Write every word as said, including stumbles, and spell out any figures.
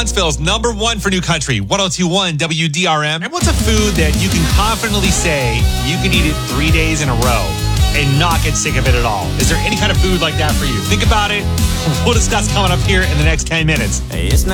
Huntsville's number one for new country, one oh two point one W D R M. And what's a food that you can confidently say you can eat it three days in a row and not get sick of it at all? Is there any kind of food like that for you? Think about it. We'll discuss coming up here in the next ten minutes. It's not